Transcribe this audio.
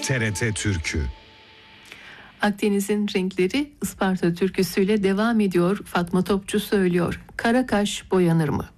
TRT Türkü. Akdeniz'in renkleri Isparta türküsüyle devam ediyor. Fatma Topçu söylüyor. Kara kaş boyanır mı?